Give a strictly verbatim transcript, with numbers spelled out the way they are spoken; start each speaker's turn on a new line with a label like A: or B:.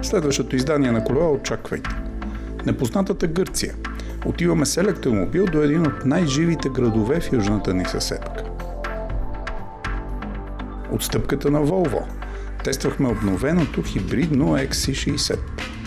A: Следващото издание на колела очаквайте. Непознатата Гърция. Отиваме с електромобил до един от най-живите градове в южната ни съседка. Отстъпката на Volvo. Тествахме обновеното хибридно Икс Си шейсет.